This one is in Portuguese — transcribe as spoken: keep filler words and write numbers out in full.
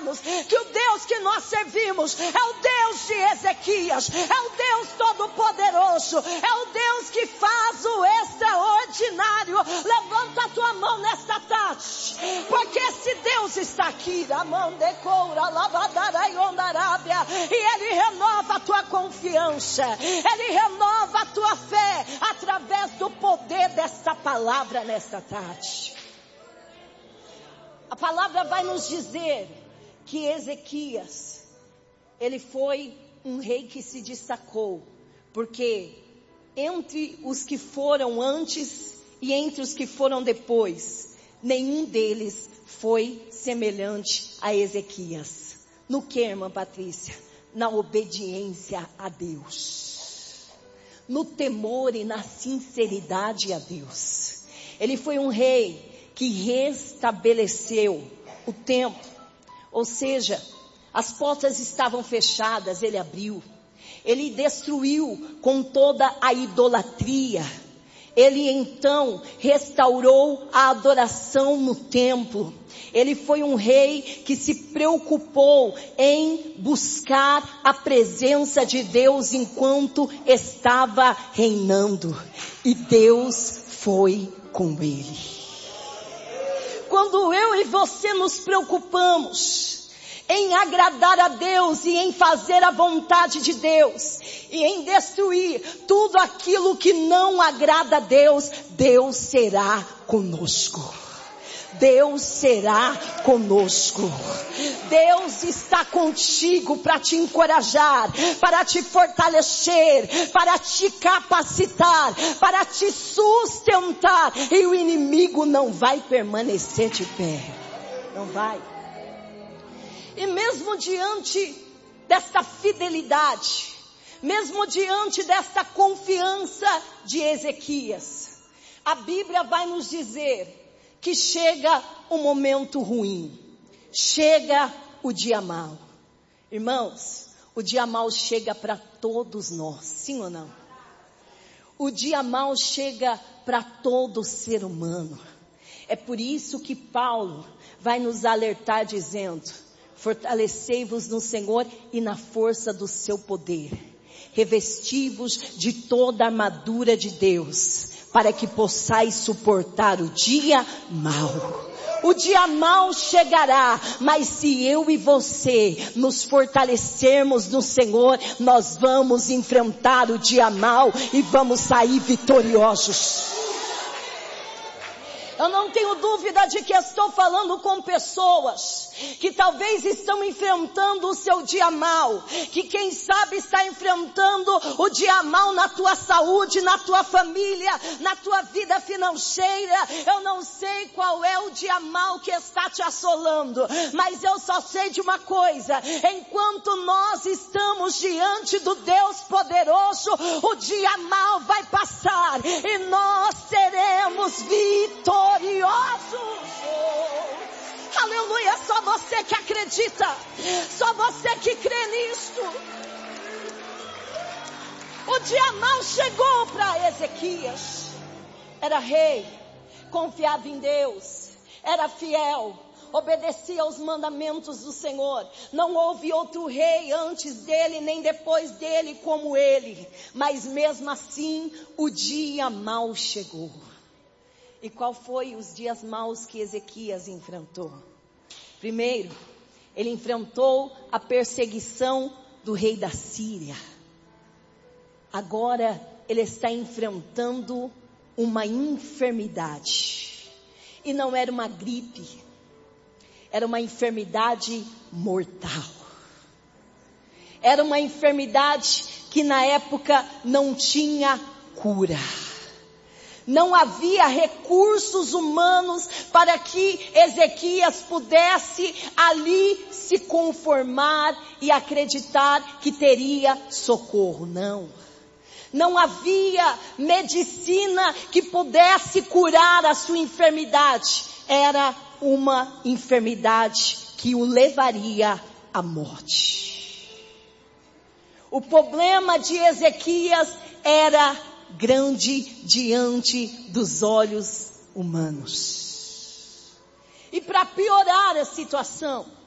lembrarmos que o Deus que nós servimos é o Deus de Ezequias, é o Deus Todo-Poderoso, é o Deus que faz o extraordinário. Levanta a tua mão nesta tarde, porque esse Deus está aqui, a mão de coura, lavadara e ondarábia, e Ele renova a tua confiança, Ele renova a tua fé, através do poder desta palavra nesta tarde. A palavra vai nos dizer que Ezequias, ele foi um rei que se destacou, porque entre os que foram antes e entre os que foram depois, nenhum deles foi semelhante a Ezequias. No que, irmã Patrícia? Na obediência a Deus, no temor e na sinceridade a Deus. Ele foi um rei que restabeleceu o templo, ou seja, as portas estavam fechadas, ele abriu. Ele destruiu com toda a idolatria. Ele então restaurou a adoração no templo. Ele foi um rei que se preocupou em buscar a presença de Deus enquanto estava reinando. E Deus foi com ele. Quando eu e você nos preocupamos em agradar a Deus e em fazer a vontade de Deus e em destruir tudo aquilo que não agrada a Deus, Deus será conosco. Deus será conosco. Deus está contigo para te encorajar, para te fortalecer, para te capacitar, para te sustentar. E o inimigo não vai permanecer de pé. Não vai. E mesmo diante desta fidelidade, mesmo diante desta confiança de Ezequias, a Bíblia vai nos dizer que chega um momento ruim, chega o dia mau. Irmãos, o dia mau chega para todos nós, sim ou não? O dia mau chega para todo ser humano. É por isso que Paulo vai nos alertar dizendo: fortalecei-vos no Senhor e na força do seu poder. Revesti-vos de toda a armadura de Deus, para que possais suportar o dia mau. O dia mau chegará, mas se eu e você nos fortalecermos no Senhor, nós vamos enfrentar o dia mau e vamos sair vitoriosos. Eu não tenho dúvida de que estou falando com pessoas que talvez estão enfrentando o seu dia mau, que quem sabe está enfrentando o dia mau na tua saúde, na tua família, na tua vida financeira. Eu não sei qual é o dia mau que está te assolando, mas eu só sei de uma coisa: enquanto nós estamos diante do Deus poderoso, o dia mau vai passar e nós seremos vitoriosos. Oh, aleluia, só você que acredita, só você que crê nisto. O dia mau chegou para Ezequias. Era rei, confiava em Deus, era fiel, obedecia aos mandamentos do Senhor. Não houve outro rei antes dele nem depois dele como ele. Mas mesmo assim o dia mau chegou. E qual foi os dias maus que Ezequias enfrentou? Primeiro, ele enfrentou a perseguição do rei da Síria. Agora ele está enfrentando uma enfermidade. E não era uma gripe, era uma enfermidade mortal. Era uma enfermidade que na época não tinha cura. Não havia recursos humanos para que Ezequias pudesse ali se conformar e acreditar que teria socorro. Não. Não havia medicina que pudesse curar a sua enfermidade. Era uma enfermidade que o levaria à morte. O problema de Ezequias era grande diante dos olhos humanos. E para piorar a situação,